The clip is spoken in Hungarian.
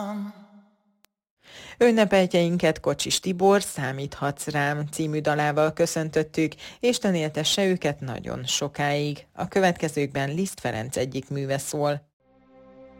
Ünnepeltjeinket Kocsis Tibor Számíthatsz rám című dalával köszöntöttük, Isten éltesse őket nagyon sokáig. A következőkben Liszt Ferenc egyik műve szól.